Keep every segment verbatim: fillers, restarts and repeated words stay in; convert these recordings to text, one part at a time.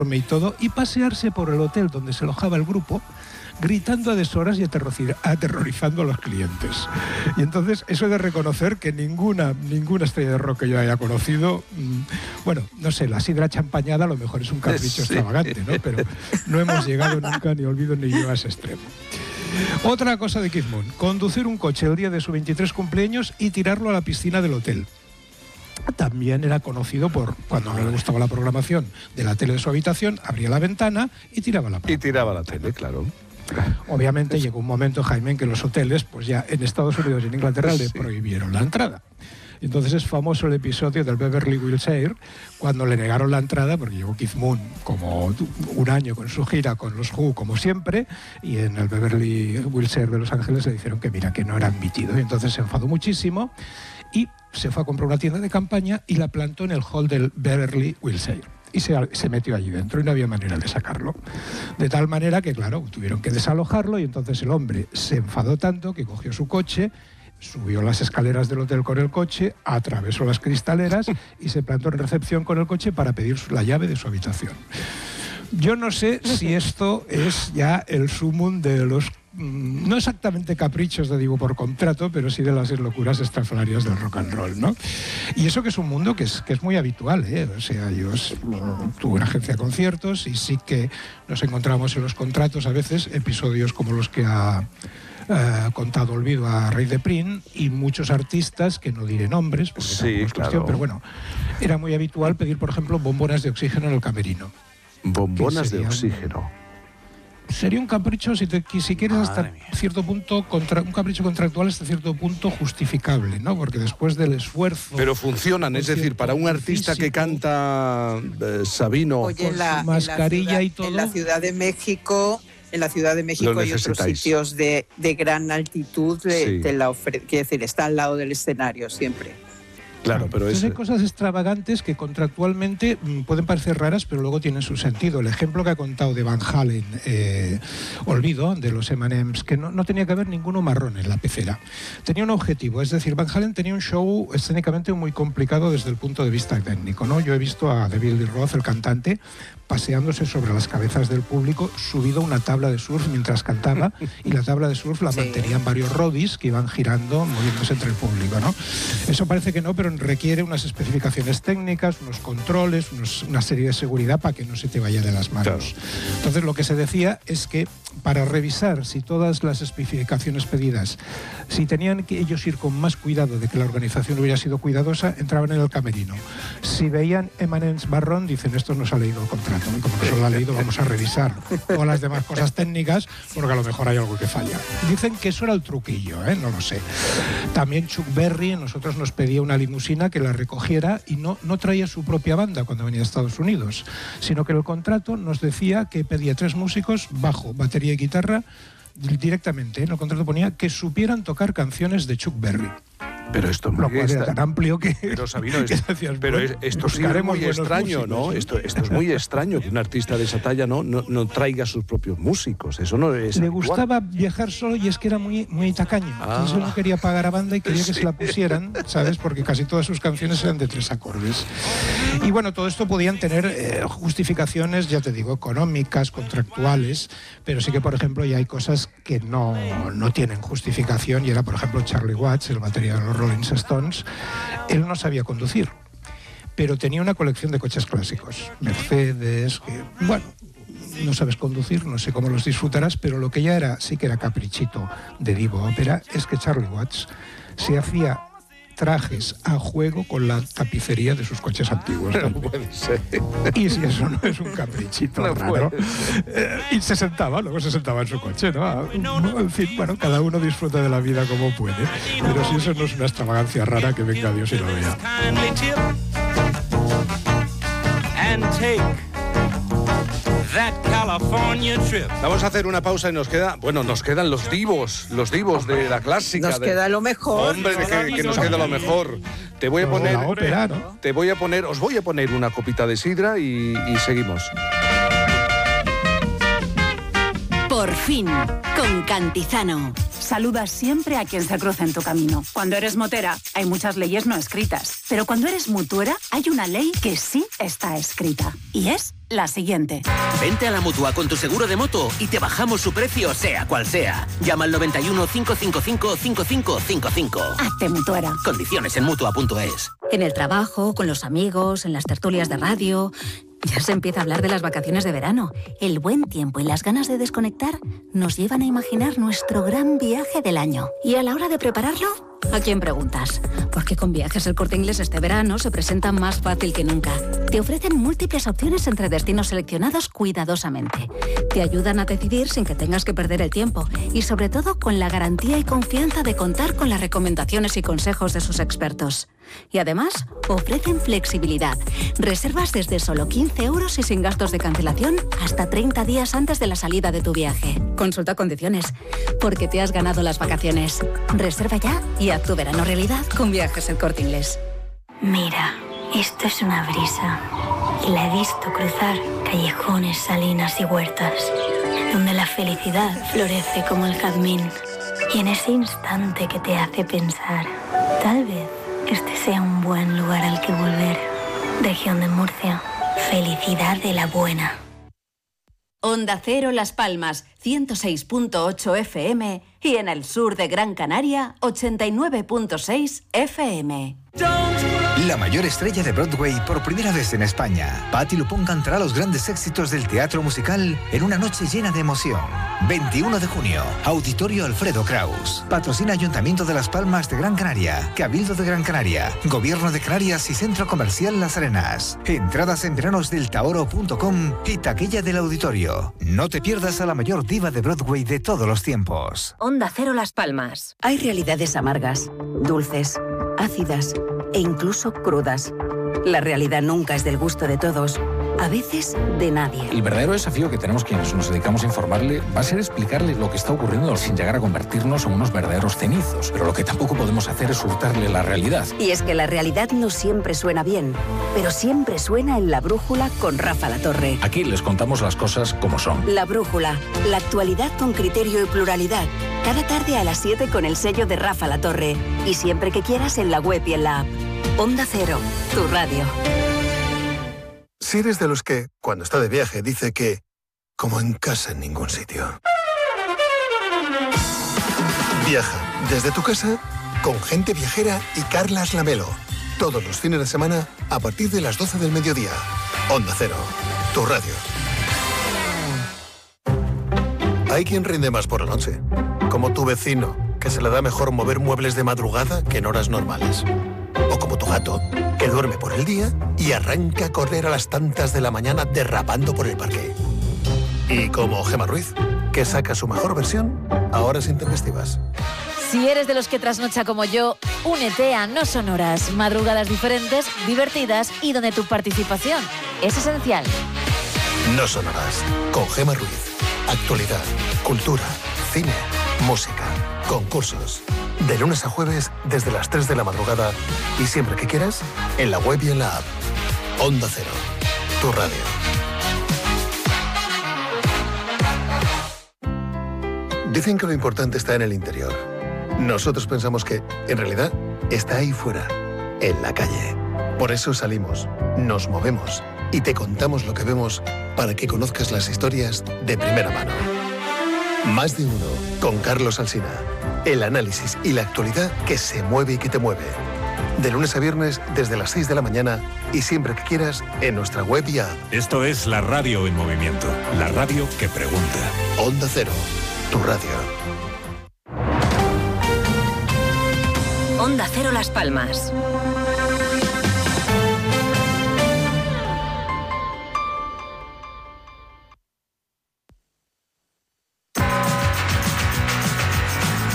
y todo, y pasearse por el hotel donde se alojaba el grupo, gritando a deshoras y aterrorizando a los clientes. Y entonces eso de reconocer que ninguna, ninguna estrella de rock que yo haya conocido, mmm, bueno, no sé, la sidra champañada a lo mejor es un capricho sí. extravagante, ¿no? Pero no hemos llegado nunca, ni olvido ni yo, a ese extremo. Otra cosa de Keith Moon, conducir un coche el día de su veintitrés cumpleaños y tirarlo a la piscina del hotel. También era conocido por, cuando no le gustaba la programación de la tele de su habitación, abría la ventana y tiraba la Y tiraba la tele, claro. Obviamente llegó un momento, Jaime, en que los hoteles, pues ya en Estados Unidos y en Inglaterra sí. le prohibieron la entrada. Entonces es famoso el episodio del Beverly Wilshire, cuando le negaron la entrada, porque llegó Keith Moon como un año con su gira con los Who, como siempre, y en el Beverly Wilshire de Los Ángeles le dijeron que mira, que no era admitido. Y entonces se enfadó muchísimo y se fue a comprar una tienda de campaña y la plantó en el hall del Beverly Wilshire. Y se, se metió allí dentro y no había manera de sacarlo. De tal manera que, claro, tuvieron que desalojarlo y entonces el hombre se enfadó tanto que cogió su coche, subió las escaleras del hotel con el coche, atravesó las cristaleras y se plantó en recepción con el coche para pedir la llave de su habitación. Yo no sé si esto es ya el sumum de los, no exactamente caprichos de digo por contrato, pero sí de las locuras estrafalarias del rock and roll, ¿no? Y eso que es un mundo que es, que es muy habitual, ¿eh? O sea, yo tuve una agencia de conciertos y sí que nos encontramos en los contratos a veces episodios como los que ha eh, contado Olvido a raíz de Prin y muchos artistas, que no diré nombres, porque sí, es claro. cuestión, pero bueno, era muy habitual pedir, por ejemplo, bombonas de oxígeno en el camerino. Bombonas de oxígeno. Sería un capricho, si, te, si quieres, hasta cierto punto, contra, un capricho contractual hasta cierto punto justificable, ¿no? Porque después del esfuerzo... Pero funcionan, es decir, para un artista físico, que canta eh, Sabino... Oye, en la, mascarilla en la ciudad, y todo... En la Ciudad de México... En la Ciudad de México hay otros sitios de, de gran altitud, de, sí. de la ofre- quiero decir, está al lado del escenario siempre. Claro, pero Entonces es... hay cosas extravagantes que contractualmente mmm, pueden parecer raras, pero luego tienen su sentido. El ejemplo que ha contado de Van Halen, eh, Olvido, de los eme and eme's, que no, no tenía que haber ninguno marrón en la pecera. Tenía un objetivo, es decir, Van Halen tenía un show escénicamente muy complicado desde el punto de vista técnico, ¿no? Yo he visto a David Lee Roth, el cantante, paseándose sobre las cabezas del público, subido a una tabla de surf mientras cantaba, y la tabla de surf la sí. mantenían varios roadies que iban girando, moviéndose entre el público, ¿no? Eso parece que no, pero requiere unas especificaciones técnicas, unos controles, unos, una serie de seguridad para que no se te vaya de las manos. Claro. Entonces lo que se decía es que para revisar si todas las especificaciones pedidas, si tenían que ellos ir con más cuidado de que la organización hubiera sido cuidadosa, entraban en el camerino. Si veían eme and eme's marrón, dicen, esto no se ha leído el contrato, y como no se lo ha leído, vamos a revisar todas las demás cosas técnicas, porque a lo mejor hay algo que falla. Dicen que eso era el truquillo, ¿eh? No lo sé. También Chuck Berry, nosotros nos pedía una limusina que la recogiera y no, no traía su propia banda cuando venía a Estados Unidos, sino que el contrato nos decía que pedía tres músicos, bajo, batería y guitarra, directamente. En el contrato ponía que supieran tocar canciones de Chuck Berry. Pero esto lo cual era tan amplio que... Pero, Sabino, es, que decías, pero bueno, esto sí es muy extraño, músicos, ¿no? ¿sí? Esto, esto es muy extraño que un artista de esa talla no, no, no traiga sus propios músicos. Eso no es Le habitual. gustaba viajar solo y es que era muy, muy tacaño. Ah, Entonces él no quería pagar a banda y quería sí. que se la pusieran, ¿sabes? Porque casi todas sus canciones eran de tres acordes. Y bueno, todo esto podían tener eh, justificaciones, ya te digo, económicas, contractuales, pero sí que, por ejemplo, ya hay cosas que no, no tienen justificación, y era, por ejemplo, Charlie Watts, el batería de los Rolling Stones. Él no sabía conducir, pero tenía una colección de coches clásicos, Mercedes, que, bueno, no sabes conducir, no sé cómo los disfrutarás, pero lo que ya era, sí que era caprichito de divo ópera, es que Charlie Watts se hacía trajes a juego con la tapicería de sus coches antiguos. No puede ser. Y si eso no es un caprichito no raro. Eh, y se sentaba, luego se sentaba en su coche, ¿no? En fin, bueno, cada uno disfruta de la vida como puede. Pero si eso no es una extravagancia rara, que venga Dios y lo vea. That California trip. Vamos a hacer una pausa y nos queda, bueno, nos quedan los divos, los divos de la clásica. Nos de, queda lo mejor. Hombre, que, que nos queda lo mejor. Te voy a poner, la ópera, ¿no? Te voy a poner, os voy a poner una copita de sidra y, y seguimos. Por fin, con Cantizano. Saluda siempre a quien se cruce en tu camino. Cuando eres motera, hay muchas leyes no escritas. Pero cuando eres mutuera, hay una ley que sí está escrita. Y es la siguiente. Vente a la Mutua con tu seguro de moto y te bajamos su precio, sea cual sea. Llama al noventa y uno, cinco cinco cinco, cinco cinco cinco cinco. Hazte mutuera. Condiciones en Mutua punto es. En el trabajo, con los amigos, en las tertulias de radio... Ya se empieza a hablar de las vacaciones de verano. El buen tiempo y las ganas de desconectar nos llevan a imaginar nuestro gran viaje del año. Y a la hora de prepararlo, ¿a quién preguntas? Porque con Viajes El Corte Inglés este verano se presenta más fácil que nunca. Te ofrecen múltiples opciones entre destinos seleccionados cuidadosamente. Te ayudan a decidir sin que tengas que perder el tiempo. Y sobre todo con la garantía y confianza de contar con las recomendaciones y consejos de sus expertos. Y además, ofrecen flexibilidad. Reservas desde solo quince euros y sin gastos de cancelación hasta treinta días antes de la salida de tu viaje. Consulta condiciones, porque te has ganado las vacaciones. Reserva ya y haz tu verano realidad con Viajes El Corte Inglés. Mira, esto es una brisa. Y la he visto cruzar callejones, salinas y huertas, donde la felicidad florece como el jazmín. Y en ese instante que te hace pensar, tal vez este sea un buen lugar al que volver. Región de Murcia. Felicidad de la buena. Onda Cero Las Palmas, ciento seis punto ocho F M y en el sur de Gran Canaria, ochenta y nueve punto seis F M. La mayor estrella de Broadway por primera vez en España. Patti LuPone cantará los grandes éxitos del teatro musical en una noche llena de emoción. veintiuno de junio, Auditorio Alfredo Kraus. Patrocina Ayuntamiento de Las Palmas de Gran Canaria, Cabildo de Gran Canaria, Gobierno de Canarias y Centro Comercial Las Arenas. Entradas en veranosdeltaoro punto com y taquilla del auditorio. No te pierdas a la mayor diva de Broadway de todos los tiempos. Onda Cero Las Palmas. Hay realidades amargas, dulces, ácidas e incluso crudas. La realidad nunca es del gusto de todos, a veces de nadie. El verdadero desafío que tenemos quienes nos dedicamos a informarle va a ser explicarle lo que está ocurriendo sin llegar a convertirnos en unos verdaderos cenizos. Pero lo que tampoco podemos hacer es hurtarle la realidad. Y es que la realidad no siempre suena bien, pero siempre suena en La Brújula con Rafa Latorre. Aquí les contamos las cosas como son. La Brújula, la actualidad con criterio y pluralidad. Cada tarde a las siete con el sello de Rafa Latorre. Y siempre que quieras en la web y en la app. Onda Cero, tu radio. Si eres de los que, cuando está de viaje, dice que como en casa en ningún sitio. Viaja desde tu casa con Gente Viajera y Carlas Lamelo. Todos los fines de semana a partir de las doce del mediodía. Onda Cero, tu radio. Hay quien rinde más por la noche, como tu vecino, que se le da mejor mover muebles de madrugada que en horas normales. O como tu gato, que duerme por el día y arranca a correr a las tantas de la mañana derrapando por el parque. Y como Gemma Ruiz, que saca su mejor versión a horas intempestivas. Si eres de los que trasnocha como yo, únete a No Son Horas. Madrugadas diferentes, divertidas y donde tu participación es esencial. No Son Horas, con Gemma Ruiz. Actualidad, cultura, cine, música, concursos. De lunes a jueves desde las tres de la madrugada y siempre que quieras, en la web y en la app. Onda Cero, tu radio. Dicen que lo importante está en el interior. Nosotros pensamos que, en realidad, está ahí fuera, en la calle. Por eso salimos, nos movemos y te contamos lo que vemos para que conozcas las historias de primera mano. Más de uno, con Carlos Alsina. El análisis y la actualidad que se mueve y que te mueve. De lunes a viernes desde las seis de la mañana y siempre que quieras en nuestra web y app. Esto es la radio en movimiento. La radio que pregunta. Onda Cero, tu radio. Onda Cero Las Palmas.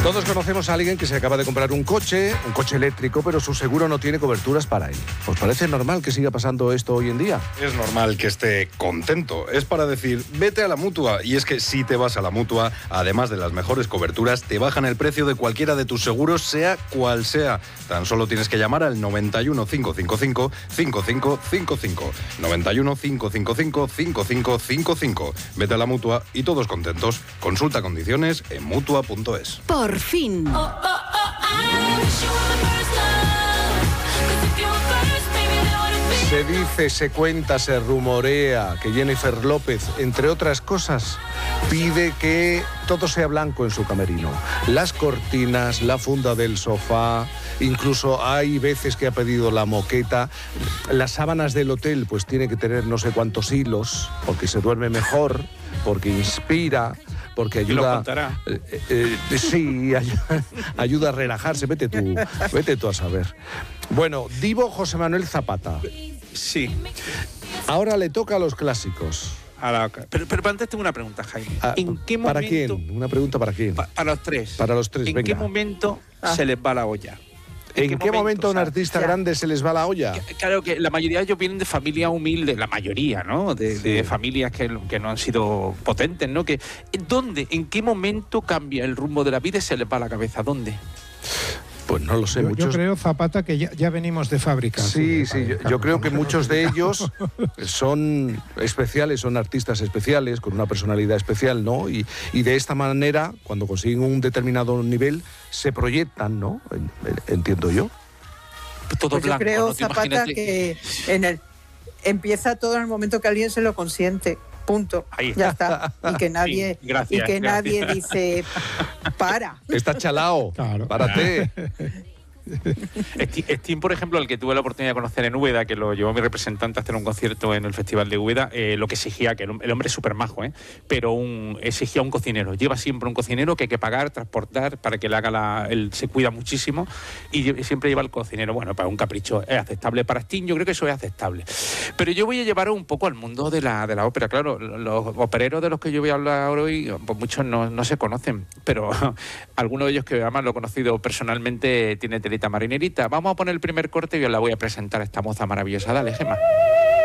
Todos conocemos a alguien que se acaba de comprar un coche, un coche eléctrico, pero su seguro no tiene coberturas para él. ¿Os parece normal que siga pasando esto hoy en día? Es normal que esté contento. Es para decir, vete a la Mutua. Y es que si te vas a la Mutua, además de las mejores coberturas, te bajan el precio de cualquiera de tus seguros, sea cual sea. Tan solo tienes que llamar al noventa y uno, cinco cinco cinco, cinco cinco cinco cinco. noventa y uno, cinco cinco cinco, cinco cinco cinco cinco. Vete a la Mutua y todos contentos. Consulta condiciones en mutua punto es. Por fin. Se dice, se cuenta, se rumorea que Jennifer López, entre otras cosas, pide que todo sea blanco en su camerino. Las cortinas, la funda del sofá, incluso hay veces que ha pedido la moqueta. Las sábanas del hotel pues tiene que tener no sé cuántos hilos, porque se duerme mejor, porque inspira, porque ayuda... Eh, eh, sí, ayuda, ayuda a relajarse. Vete tú, vete tú a saber. Bueno, Divo José Manuel Zapata. Sí. Ahora le toca a los clásicos. A la, pero, pero antes tengo una pregunta, Jaime. Ah, ¿En qué momento, ¿Para quién? Una pregunta para quién. Pa, para los tres. Para los tres, ¿En venga. qué momento ah. se les va la olla? ¿En, ¿En qué, qué momento, momento a un artista o sea, grande se les va la olla? Que, claro que la mayoría de ellos vienen de familias humildes, la mayoría, ¿no? De, sí. de familias que, que no han sido potentes, ¿no? Que, ¿dónde, en qué momento cambia el rumbo de la vida y se les va la cabeza? ¿Dónde? Pues no lo sé. Yo, muchos... yo creo, Zapata, que ya, ya venimos de fábrica. Sí, sí, sí yo, yo creo que muchos de ellos son especiales, son artistas especiales, con una personalidad especial, ¿no? Y, y de esta manera, cuando consiguen un determinado nivel, se proyectan, ¿no? Entiendo yo. Todo pues blanco, yo creo, ¿no? Zapata, imagínate... que en el, empieza todo en el momento que alguien se lo consiente. Punto. Ahí. Ya está. Y que nadie, sí, gracias, y que gracias. nadie dice para. Está chalao. Claro. Párate. Steam, por ejemplo, al que tuve la oportunidad de conocer en Úbeda, que lo llevó mi representante a hacer un concierto en el Festival de Úbeda, eh, lo que exigía, que el hombre es súper majo, ¿eh? pero un, exigía un cocinero. Lleva siempre un cocinero que hay que pagar, transportar, para que le haga la... Él se cuida muchísimo y siempre lleva el cocinero. Bueno, para un capricho es aceptable. Para Steam yo creo que eso es aceptable. Pero yo voy a llevar un poco al mundo de la, de la ópera. Claro, los opereros de los que yo voy a hablar hoy, pues muchos no, no se conocen, pero algunos de ellos que además lo he conocido personalmente tiene telita marinerita. Vamos a poner el primer corte y os la voy a presentar a esta moza maravillosa. Dale, Gemma.